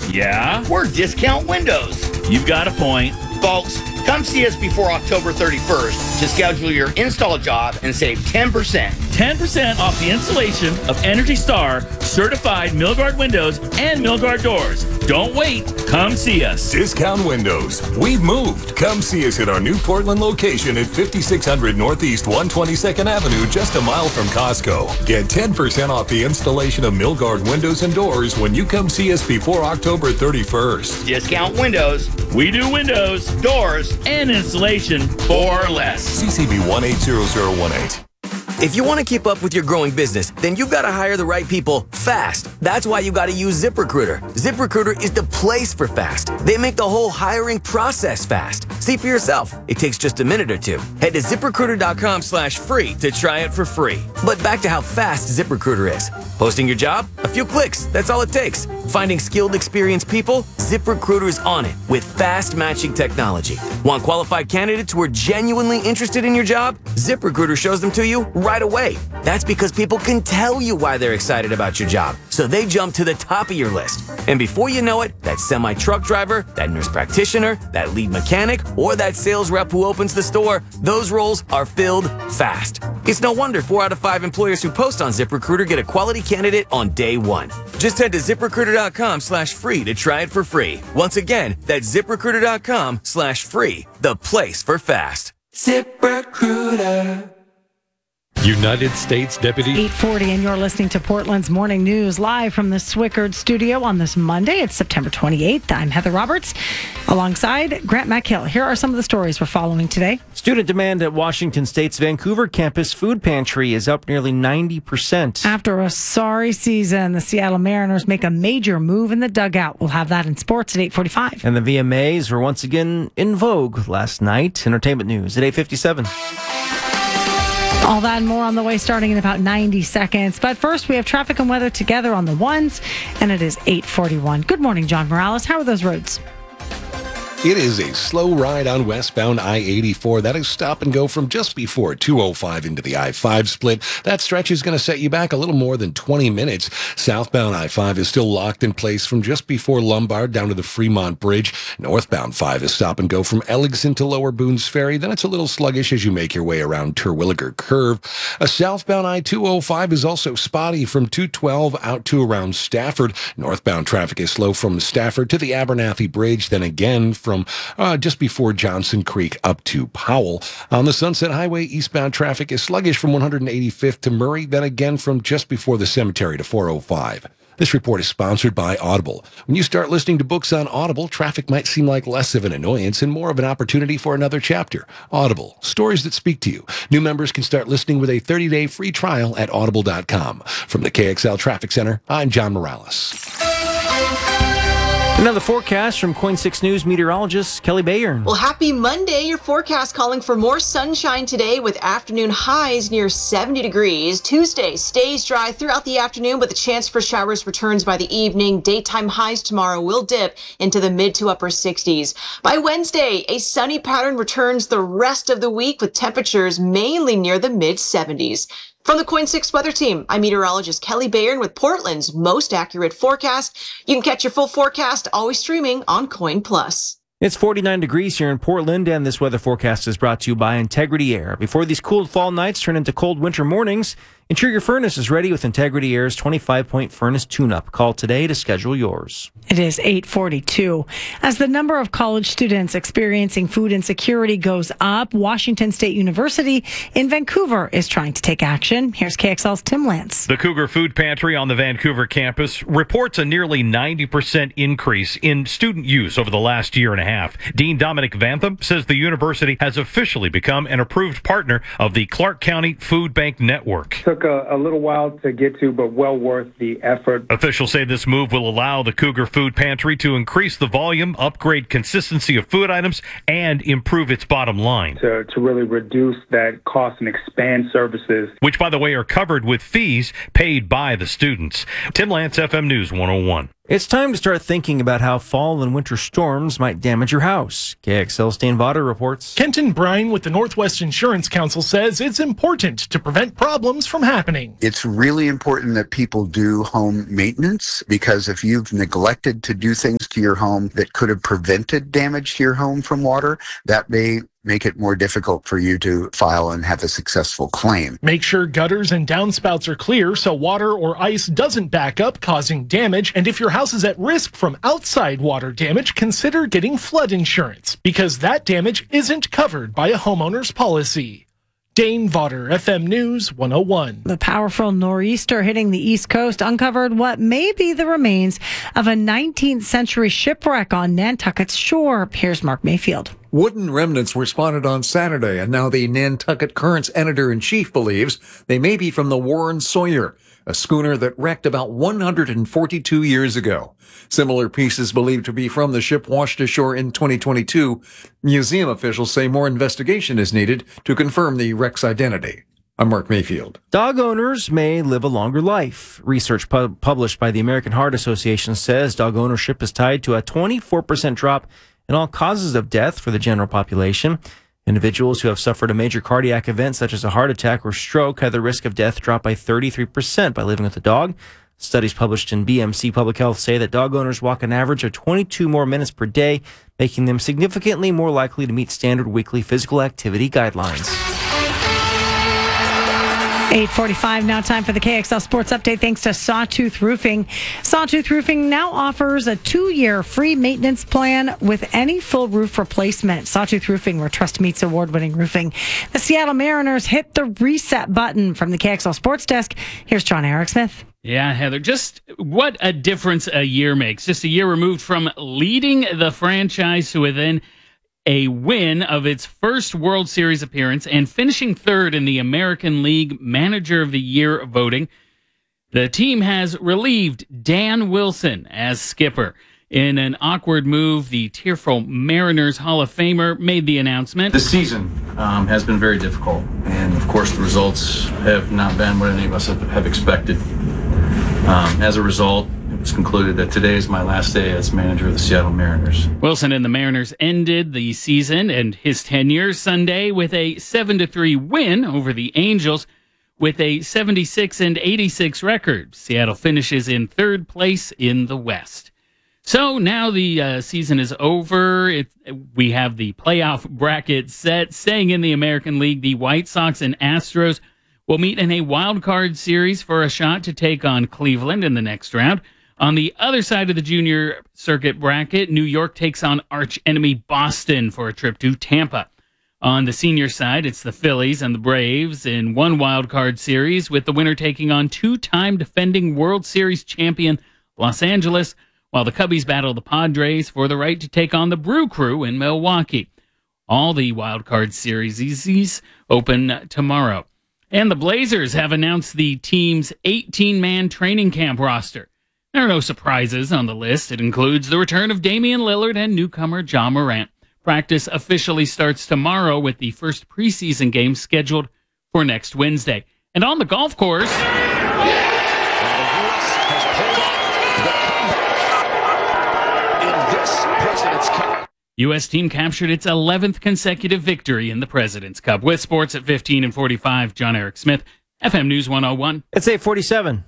Yeah? We're Discount Windows. You've got a point. Folks, come see us before October 31st to schedule your install job and save 10%. 10% off the installation of Energy Star certified Milgard windows and Milgard doors. Don't wait. Come see us. Discount Windows. We've moved. Come see us at our new Portland location at 5600 Northeast 122nd Avenue, just a mile from Costco. Get 10% off the installation of Milgard windows and doors when you come see us before October 31st. Discount Windows, We do windows doors, and installation for less. CCB 180018. If you want to keep up with your growing business, then you've got to hire the right people fast. That's why you got to use ZipRecruiter. ZipRecruiter is the place for fast. They make the whole hiring process fast. See for yourself. It takes just a minute or two. Head to ZipRecruiter.com/free to try it for free. But back to how fast ZipRecruiter is. Posting your job? A few clicks. That's all it takes. Finding skilled, experienced people? ZipRecruiter's on it with fast matching technology. Want qualified candidates who are genuinely interested in your job? ZipRecruiter shows them to you right away. That's because people can tell you why they're excited about your job, so they jump to the top of your list. And before you know it, that semi-truck driver, that nurse practitioner, that lead mechanic, or that sales rep who opens the store, those roles are filled fast. It's no wonder 4 out of 5 employers who post on ZipRecruiter get a quality candidate on day one. Just head to ZipRecruiter.com/free to try it for free. Once again, that's ZipRecruiter.com/free, the place for fast. ZipRecruiter. United States Deputy. 8:40, and you're listening to Portland's Morning News live from the Swickard studio on this Monday. It's September 28th. I'm Heather Roberts alongside Grant McHill. Here are some of the stories we're following today. Student demand at Washington State's Vancouver campus food pantry is up nearly 90%. After a sorry season, the Seattle Mariners make a major move in the dugout. We'll have that in sports at 8:45. And the VMAs were once again in vogue last night. Entertainment news at 8:57. All that and more on the way, starting in about 90 seconds. But first, we have traffic and weather together on the ones, and it is 8:41. Good morning, John Morales. How are those roads? It is a slow ride on westbound I-84. That is stop and go from just before 205 into the I-5 split. That stretch is going to set you back a little more than 20 minutes. Southbound I-5 is still locked in place from just before Lombard down to the Fremont Bridge. Northbound 5 is stop and go from Elligson to Lower Boones Ferry. Then it's a little sluggish as you make your way around Terwilliger Curve. A southbound I-205 is also spotty from 212 out to around Stafford. Northbound traffic is slow from Stafford to the Abernathy Bridge. Then again from just before Johnson Creek up to Powell. On the Sunset Highway, eastbound traffic is sluggish from 185th to Murray, then again from just before the cemetery to 405. This report is sponsored by Audible. When you start listening to books on Audible, traffic might seem like less of an annoyance and more of an opportunity for another chapter. Audible, stories that speak to you. New members can start listening with a 30-day free trial at audible.com. From the KXL Traffic Center, I'm John Morales. Another forecast from Coin 6 News meteorologist Kelly Bayern. Well, happy Monday. Your forecast calling for more sunshine today with afternoon highs near 70 degrees. Tuesday stays dry throughout the afternoon, but the chance for showers returns by the evening. Daytime highs tomorrow will dip into the mid to upper 60s. By Wednesday, a sunny pattern returns the rest of the week with temperatures mainly near the mid 70s. From the Coin 6 Weather Team, I'm meteorologist Kelly Bayern with Portland's most accurate forecast. You can catch your full forecast always streaming on Coin Plus. It's 49 degrees here in Portland, and this weather forecast is brought to you by Integrity Air. Before these cool fall nights turn into cold winter mornings, ensure your furnace is ready with Integrity Air's 25-point furnace tune-up. Call today to schedule yours. It is 8:42. As the number of college students experiencing food insecurity goes up, Washington State University in Vancouver is trying to take action. Here's KXL's Tim Lance. The Cougar Food Pantry on the Vancouver campus reports a nearly 90% increase in student use over the last year and a half. Dean Dominic Vantham says the university has officially become an approved partner of the Clark County Food Bank Network. Took a little while to get to, but well worth the effort. Officials say this move will allow the Cougar Food Pantry to increase the volume, upgrade consistency of food items, and improve its bottom line. To really reduce that cost and expand services. Which, by the way, are covered with fees paid by the students. Tim Lance, FM News 101. It's time to start thinking about how fall and winter storms might damage your house. KXL's Dane Vaughter reports. Kenton Brine with the Northwest Insurance Council says it's important to prevent problems from happening. It's really important that people do home maintenance, because if you've neglected to do things to your home that could have prevented damage to your home from water, that may make it more difficult for you to file and have a successful claim. Make sure gutters and downspouts are clear so water or ice doesn't back up, causing damage. And if your house is at risk from outside water damage, consider getting flood insurance, because that damage isn't covered by a homeowner's policy. Dane Vaughter, FM News 101. The powerful nor'easter hitting the East Coast uncovered what may be the remains of a 19th century shipwreck on Nantucket's shore. Here's Mark Mayfield. Wooden remnants were spotted on Saturday, and now the Nantucket Current's editor-in-chief believes they may be from the Warren Sawyer, a schooner that wrecked about 142 years ago. Similar pieces believed to be from the ship washed ashore in 2022. Museum officials say more investigation is needed to confirm the wreck's identity. I'm Mark Mayfield. Dog owners may live a longer life. Research published by the American Heart Association says dog ownership is tied to a 24% drop in all causes of death for the general population. Individuals who have suffered a major cardiac event such as a heart attack or stroke had the risk of death drop by 33% by living with a dog. Studies published in BMC Public Health say that dog owners walk an average of 22 more minutes per day, making them significantly more likely to meet standard weekly physical activity guidelines. 8:45 now, time for the KXL Sports Update thanks to Sawtooth Roofing. Sawtooth Roofing now offers a 2-year free maintenance plan with any full roof replacement. Sawtooth Roofing, where trust meets award-winning roofing. The Seattle Mariners hit the reset button. From the KXL Sports Desk, here's John Eric Smith. Yeah, Heather, just what a difference a year makes. Just a year removed from leading the franchise to within a win of its first World Series appearance and finishing third in the American League Manager of the Year voting. The team has relieved Dan Wilson as skipper. In an awkward move, the tearful Mariners Hall of Famer made the announcement. This season has been very difficult, and of course the results have not been what any of us have expected. As a result, it was concluded that today is my last day as manager of the Seattle Mariners. Wilson and the Mariners ended the season and his tenure Sunday with a 7-3 win over the Angels with a 76-86 record. Seattle finishes in third place in the West. So now the season is over. We have the playoff bracket set. Staying in the American League, the White Sox and Astros will meet in a wild card series for a shot to take on Cleveland in the next round. On the other side of the junior circuit bracket, New York takes on arch enemy Boston for a trip to Tampa. On the senior side, it's the Phillies and the Braves in one wild card series, with the winner taking on two-time defending World Series champion Los Angeles, while the Cubbies battle the Padres for the right to take on the Brew Crew in Milwaukee. All the wild card series open tomorrow. And the Blazers have announced the team's 18-man training camp roster. There are no surprises on the list. It includes the return of Damian Lillard and newcomer Ja Morant. Practice officially starts tomorrow with the first preseason game scheduled for next Wednesday. And on the golf course, U.S. team captured its 11th consecutive victory in the President's Cup. With sports at 15 and 45, John Eric Smith, FM News 101. It's 8:47.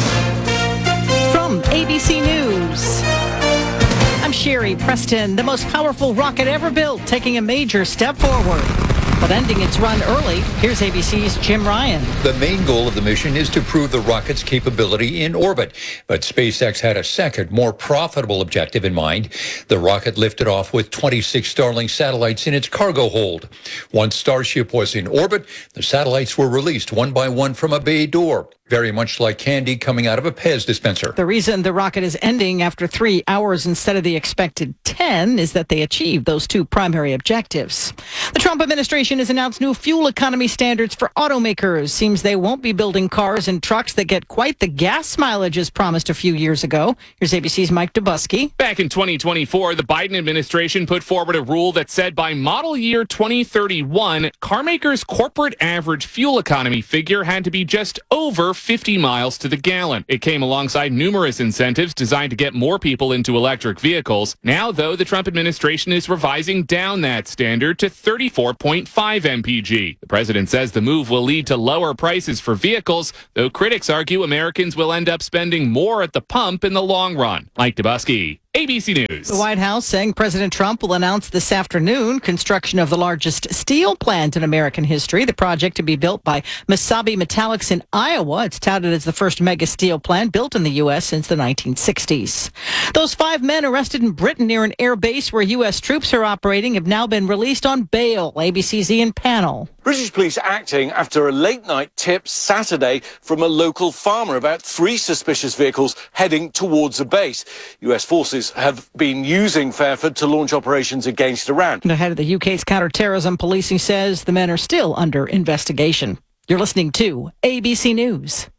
From ABC News, I'm Sherry Preston. The most powerful rocket ever built, taking a major step forward, but ending its run early. Here's ABC's Jim Ryan. The main goal of the mission is to prove the rocket's capability in orbit. But SpaceX had a second, more profitable objective in mind. The rocket lifted off with 26 Starlink satellites in its cargo hold. Once Starship was in orbit, the satellites were released one by one from a bay door, very much like candy coming out of a Pez dispenser. The reason the rocket is ending after 3 hours instead of the expected 10 is that they achieved those two primary objectives. The Trump administration has announced new fuel economy standards for automakers. Seems they won't be building cars and trucks that get quite the gas mileage as promised a few years ago. Here's ABC's Mike Dubusky. Back in 2024, the Biden administration put forward a rule that said by model year 2031, car makers' corporate average fuel economy figure had to be just over 50 miles to the gallon. It came alongside numerous incentives designed to get more people into electric vehicles. Now, though, the Trump administration is revising down that standard to 34.5 mpg. The president says the move will lead to lower prices for vehicles, though critics argue Americans will end up spending more at the pump in the long run. Mike Dubusky, ABC News. The White House saying President Trump will announce this afternoon construction of the largest steel plant in American history. The project to be built by Mesabi Metallics in Iowa. It's touted as the first mega steel plant built in the U.S. since the 1960s. Those 5 men arrested in Britain near an air base where U.S. troops are operating have now been released on bail. ABC's Ian Pannell. British police acting after a late-night tip Saturday from a local farmer about 3 suspicious vehicles heading towards a base. U.S. forces have been using Fairford to launch operations against Iran. The head of the UK's counter-terrorism policing says the men are still under investigation. You're listening to ABC News.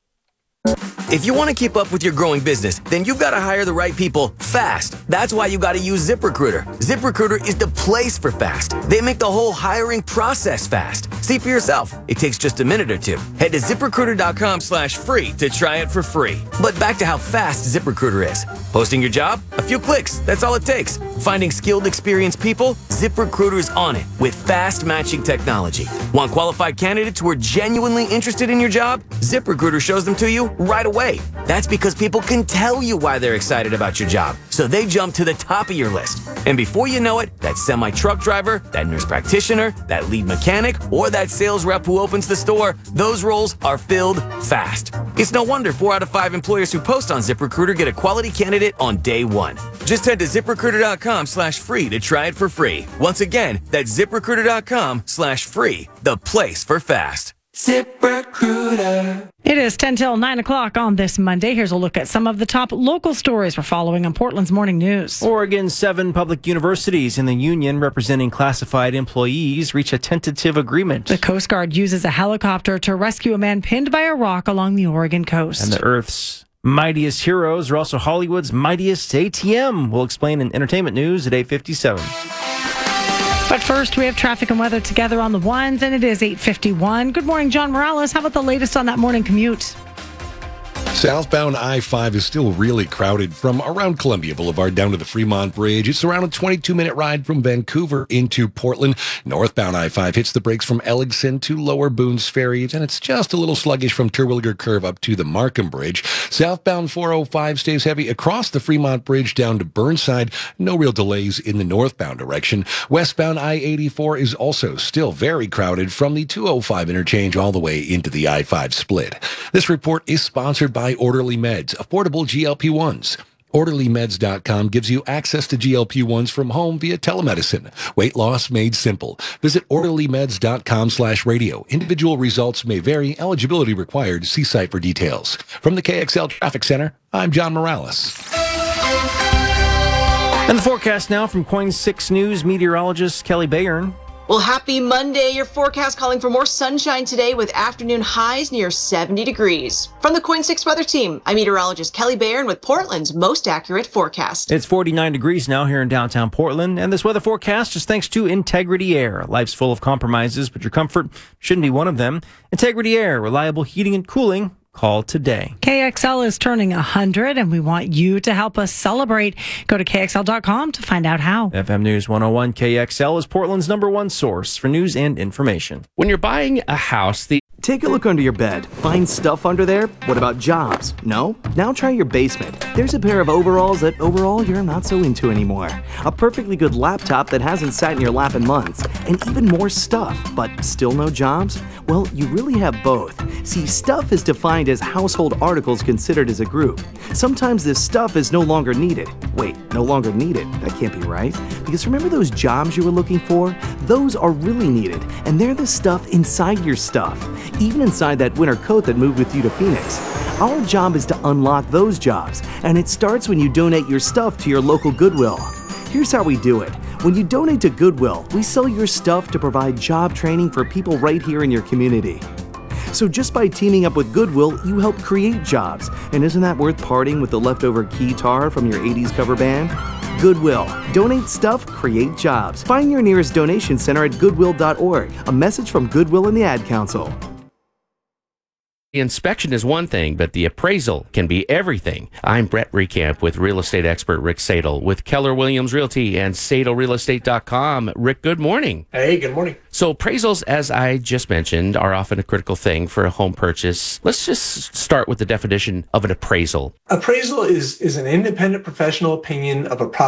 If you want to keep up with your growing business, then you've got to hire the right people fast. That's why you got to use ZipRecruiter. ZipRecruiter is the place for fast. They make the whole hiring process fast. See for yourself. It takes just a minute or two. Head to ZipRecruiter.com/free to try it for free. But back to how fast ZipRecruiter is. Posting your job? A few clicks. That's all it takes. Finding skilled, experienced people? ZipRecruiter's on it with fast matching technology. Want qualified candidates who are genuinely interested in your job? ZipRecruiter shows them to you right away. That's because people can tell you why they're excited about your job, so they jump to the top of your list. And before you know it, that semi-truck driver, that nurse practitioner, that lead mechanic, or that sales rep who opens the store, those roles are filled fast. It's no wonder 4 out of 5 employers who post on ZipRecruiter get a quality candidate on day one. Just head to ZipRecruiter.com/free to try it for free. Once again, that's ZipRecruiter.com/free, the place for fast. ZipRecruiter. It is 10 till 9 o'clock on this Monday. Here's a look at some of the top local stories we're following on Portland's Morning News. Oregon's 7 public universities in the union representing classified employees reach a tentative agreement. The Coast Guard uses a helicopter to rescue a man pinned by a rock along the Oregon coast. And the Earth's mightiest heroes are also Hollywood's mightiest ATM. We'll explain in entertainment news at 8:57. But first, we have traffic and weather together on the ones, and it is 8:51. Good morning, John Morales. How about the latest on that morning commute? Southbound I-5 is still really crowded from around Columbia Boulevard down to the Fremont Bridge. It's around a 22-minute ride from Vancouver into Portland. Northbound I-5 hits the brakes from Elligson to Lower Boones Ferry, and it's just a little sluggish from Terwilliger Curve up to the Markham Bridge. Southbound 405 stays heavy across the Fremont Bridge down to Burnside. No real delays in the northbound direction. Westbound I-84 is also still very crowded from the 205 interchange all the way into the I-5 split. This report is sponsored by Orderly Meds, affordable GLP-1s. OrderlyMeds.com gives you access to GLP-1s from home via telemedicine. Weight loss made simple. Visit OrderlyMeds.com/radio. Individual results may vary. Eligibility required. See site for details. From the KXL Traffic Center, I'm John Morales. And the forecast now from KOIN 6 News meteorologist Kelly Bayern. Well, happy Monday. Your forecast calling for more sunshine today with afternoon highs near 70 degrees. From the KOIN 6 Weather Team, I'm meteorologist Kelly Bayern with Portland's most accurate forecast. It's 49 degrees now here in downtown Portland, and this weather forecast is thanks to Integrity Air. Life's full of compromises, but your comfort shouldn't be one of them. Integrity Air, reliable heating and cooling. Call today. KXL is turning 100, and we want you to help us celebrate. Go to KXL.com to find out how. FM News 101 KXL is Portland's #1 source for news and information. When you're buying a house, take a look under your bed. Find stuff under there? What about jobs? No? Now try your basement. There's a pair of overalls that overall you're not so into anymore. A perfectly good laptop that hasn't sat in your lap in months. And even more stuff, but still no jobs? Well, you really have both. See, stuff is defined as household articles considered as a group. Sometimes this stuff is no longer needed. Wait, no longer needed? That can't be right. Because remember those jobs you were looking for? Those are really needed, and they're the stuff inside your stuff. Even inside that winter coat that moved with you to Phoenix. Our job is to unlock those jobs, and it starts when you donate your stuff to your local Goodwill. Here's how we do it. When you donate to Goodwill, we sell your stuff to provide job training for people right here in your community. So just by teaming up with Goodwill, you help create jobs. And isn't that worth parting with the leftover guitar from your 80s cover band? Goodwill. Donate stuff, create jobs. Find your nearest donation center at goodwill.org. A message from Goodwill and the Ad Council. The inspection is one thing, but the appraisal can be everything. I'm Brett Recamp with real estate expert Rick Sadel with Keller Williams Realty and SadelRealEstate.com. Rick, good morning. Hey, good morning. So appraisals, as I just mentioned, are often a critical thing for a home purchase. Let's just start with the definition of an appraisal. Appraisal is an independent professional opinion of a property